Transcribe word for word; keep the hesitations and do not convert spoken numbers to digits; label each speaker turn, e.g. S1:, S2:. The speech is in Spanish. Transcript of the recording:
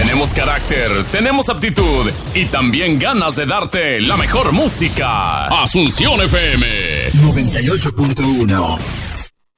S1: Tenemos carácter, tenemos aptitud y también ganas de darte la mejor música. Asunción F M
S2: noventa y ocho punto uno.